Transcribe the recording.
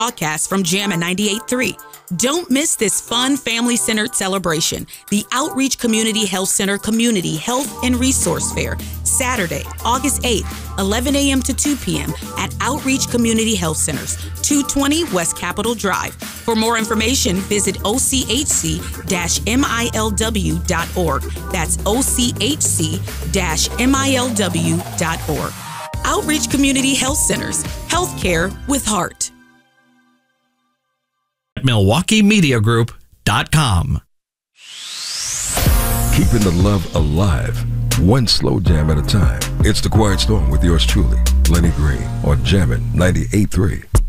Podcast from Jam at 98.3. Don't miss this fun family-centered celebration, the Outreach Community Health Center Community Health and Resource Fair, Saturday, August 8th, 11 a.m. to 2 p.m. at Outreach Community Health Centers, 220 West Capitol Drive. For more information, visit ochc-milw.org. That's ochc-milw.org. Outreach Community Health Centers, healthcare with heart. MilwaukeeMediaGroup.com. Keeping the love alive, one slow jam at a time. It's The Quiet Storm with yours truly, Lenny Green, on Jammin' 98.3.